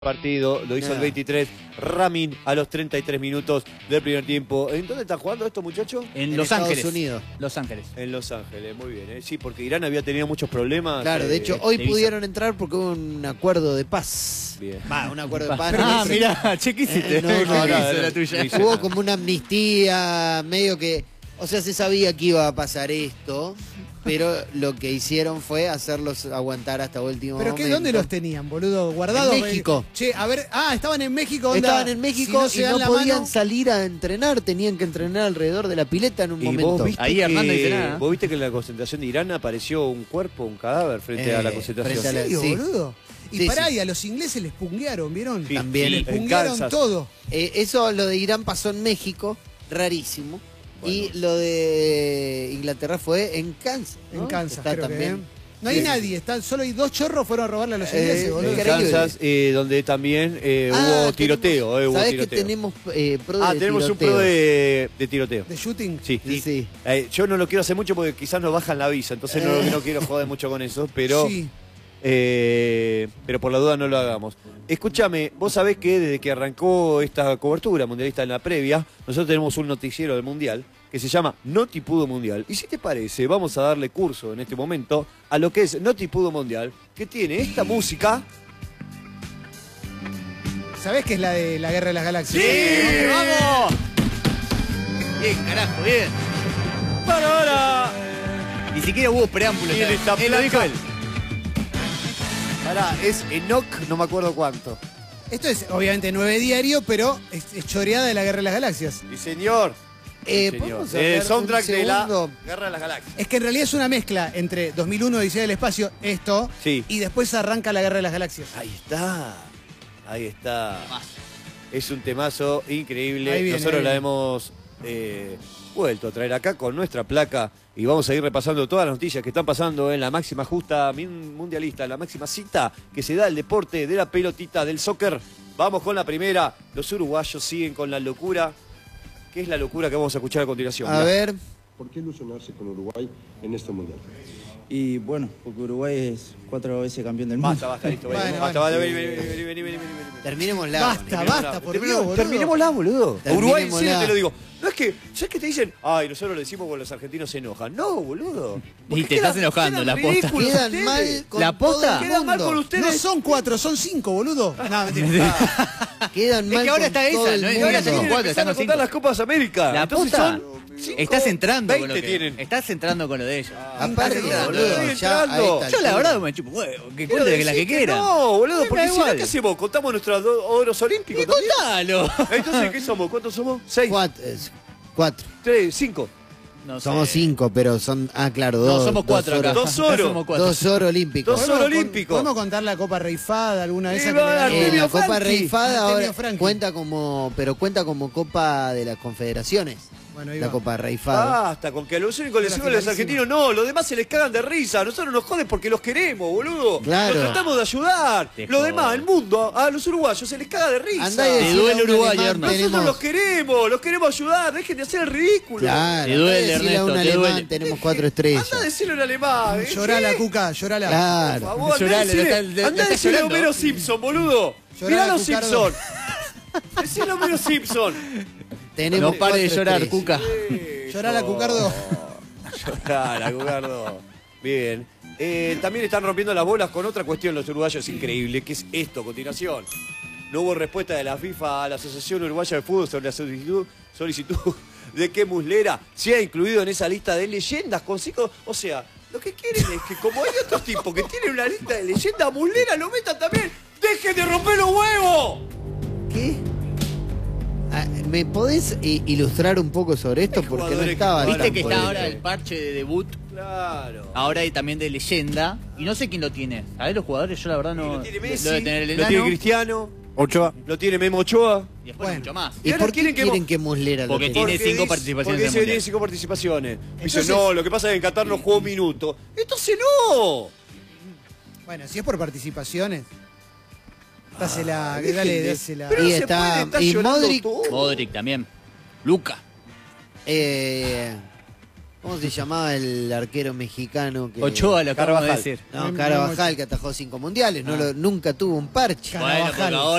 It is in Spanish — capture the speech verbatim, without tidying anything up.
partido, lo hizo Nada. el veintitrés, Ramin a los treinta y tres minutos del primer tiempo. ¿En dónde están jugando estos muchachos? En, En Los Estados Ángeles. Unidos. Los Ángeles. En Los Ángeles, muy bien. ¿eh? Sí, porque Irán había tenido muchos problemas. Claro, de eh, hecho, hoy de visa. pudieron entrar porque hubo un acuerdo de paz. Bien. Va, un acuerdo de paz. Ah, no sé. mirá, che, ¿qué hiciste? Eh, no, ¿Qué no, hizo no, la no, tuya? no hice. Hubo como una amnistía, medio que... O sea, se sabía que iba a pasar esto, pero lo que hicieron fue hacerlos aguantar hasta último ¿Pero momento. qué? ¿Dónde los tenían, boludo? ¿Guardados? En México. Che, a ver... Ah, estaban en México. onda, Estaban en México si y se dan no la podían mano- salir a entrenar, tenían que entrenar alrededor de la pileta en un Y momento. vos viste, Ahí que, Hernando dice nada. vos viste que en la concentración de Irán apareció un cuerpo, un cadáver frente Eh, a la concentración. frente a ¿En la- serio, sí. boludo? Y Sí, pará, sí. y a los ingleses les punguearon, ¿vieron? Sí, También. Les en punguearon Kansas. todo. Eh, eso, lo de Irán pasó en México, rarísimo. Y Bueno. lo de Inglaterra fue en Kansas. ¿no? En Kansas, Está creo también. que. ¿eh? No hay Sí. nadie, están, solo hay dos chorros fueron a robarle a los Eh, ingleses, En boludo. increíble. Kansas, eh, donde también eh, Ah, hubo tiroteo. eh, hubo ¿Sabés tiroteo. que tenemos eh, pro Ah, de tenemos un tiroteo? pro de, de tiroteo. De shooting. Sí. Sí, sí. Eh, yo no lo quiero hacer mucho porque quizás nos bajan la visa, entonces no, no quiero joder mucho con eso, pero Sí. eh, pero por la duda no lo hagamos. Escúchame, vos sabés que desde que arrancó esta cobertura mundialista en la previa, nosotros tenemos un noticiero del Mundial que se llama Notipudo Mundial. Y si te parece, vamos a darle curso en este momento a lo que es Notipudo Mundial, que tiene esta música. ¿Sabés qué es la de la Guerra de las Galaxias? ¡Vamos! Bien, carajo, bien. ¡Para ahora! Ni siquiera hubo preámbulo. Tiene esta Él lo dijo placa. él. Pará, es Enoch, no me acuerdo cuánto. Esto es obviamente nueve diario, pero es, es choreada de la Guerra de las Galaxias. Sí, señor. Eh, Sí, señor. ¿podemos El hablar soundtrack un de la segundo? Guerra de las Galaxias. Es que en realidad es una mezcla entre dos mil uno, Odisea del Espacio, esto, Sí. y después arranca la Guerra de las Galaxias. Ahí está. Ahí está. Temazo. Es un temazo increíble. Ahí viene, Nosotros ahí la viene. hemos eh, vuelto a traer acá con nuestra placa y vamos a ir repasando todas las noticias que están pasando en la máxima justa min- mundialista, la máxima cita que se da el deporte de la pelotita, del soccer. Vamos con la primera. Los uruguayos siguen con la locura. ¿Qué es la locura que vamos a escuchar a continuación? A Mirá. ver, ¿Por qué ilusionarse con Uruguay en este mundial? Y bueno, porque Uruguay es cuatro veces campeón del mundo. Basta, basta, listo. Bueno, Bueno, bueno. basta, vení, vení, vení, vení, vení, vení, vení. terminémosla. Basta, Terminémosla. basta, por Terminemos- Dios, boludo. Terminémosla, boludo. A Uruguay, en serio Terminémosla. te lo digo. No es que, ¿sabes qué te dicen? Ay, nosotros lo decimos porque los argentinos se enojan. No, boludo. Y te estás enojando, la posta. Quedan mal con ¿La posta? todo el Quedan mal mundo. con ustedes. No son cuatro, son cinco, boludo. No, mentira. Quedan Es mal que ahora con está esa, todo el ¿no? Es que mundo. ahora Ahora tenemos tienen cuatro, que empezar a estamos contar cinco. las Copas América. La Entonces posta. son cinco, Estás entrando con lo veinte que tienen. Estás entrando con lo de ellos. Aparte, Estás boludo, Estoy ya a entrando. esta Yo la altura. verdad me chupo huevo. Que Quiero cuente que la decir que quiera. No, boludo, Me porque da si no, igual. ¿qué hacemos? ¿Contamos nuestros do- oros olímpicos Y también? contalo. Entonces, ¿qué somos? ¿Cuántos somos? ¿Seis? Cuatro. es- cuatro. ¿Tres? ¿Cinco? No sé. Somos cinco, pero son. Ah, claro, No, dos. somos cuatro dos acá. oros. Dos oros. Somos cuatro. Dos oros olímpicos. Dos ¿Podemos oros con- olímpicos. ¿Podemos contar la Copa Reifada alguna vez? Sí, esa que va, le dan? Eh, Artemio la Copa Franchi. Reifada Artemio ahora Franchi. cuenta como, pero cuenta como Copa de las Confederaciones. Bueno, ahí La va. Copa Reifada. Basta, con que a los únicos les Era sirven a los finalísima. argentinos, no, los demás se les cagan de risa, a nosotros nos joden porque los queremos, boludo. Claro. Los tratamos de ayudar. Te Los joden. demás, el mundo, a los uruguayos se les caga de risa. Andá y Te decile duele a un Uruguay, alemán, Hernán. Nosotros tenemos- los queremos, los queremos ayudar, dejen de hacer el ridículo. Claro, Te andá duele, y decile a Ernesto, un te alemán, duele. tenemos cuatro estrellas. Anda a decirlo en alemán. ¿eh? Llorala, ¿Qué? Cuca, llorala. Por Claro. favor, andá a Llorale, decirle, lo está- lo- andá lo a está decirle a llorando. Homero Simpson, boludo. Llorala, Mirá los Cucardo. Simpson. Decirle a Homero Simpson. Tenemos No pare de cuatro llorar, estrellas. Cuca. Llorala, Cucardo. Llorala, Cucardo. Bien. Eh, también están rompiendo las bolas con otra cuestión los uruguayos increíble, que es esto a continuación. No hubo respuesta de la FIFA a la Asociación Uruguaya de Fútbol sobre la solicitud, solicitud de que Muslera sea incluido en esa lista de leyendas con cinco. O sea, lo que quieren es que como hay otros tipos que tienen una lista de leyendas, Muslera lo metan también. ¡Dejen de romper los huevos! ¿Qué? Ah, ¿Me podés i- ilustrar un poco sobre esto? Hay Porque no jugadores que estaba juegan tan Viste que por está dentro. ahora el parche de debut. Claro. Ahora hay también de leyenda. Y no sé quién lo tiene. A ver los jugadores, yo la verdad no. Lo tiene Messi, Lo de tener el lo enano. tiene Cristiano, Ochoa. lo tiene Memo Ochoa. Y después Bueno. mucho más. ¿Y, Y ahora por qué quieren quieren que que, mo- Muslera lo Porque tenga? tiene cinco dice- participaciones Porque en el dice que tiene Mundial. cinco participaciones. Dice, Entonces- no, lo que pasa es que en Qatar no jugó un minuto. Entonces no. Bueno, si es por participaciones. Dásela, Ah, dejen dale, de- dásela. Pero Y no se está- puede estar y llorando Modric- todo. Modric también. Luca. Eh, ¿Cómo se llamaba el arquero mexicano? Que... Ochoa, lo acabamos de Carvajal. decir. No, Carvajal, que atajó cinco mundiales. No lo, nunca tuvo un parche. Bueno, porque ahora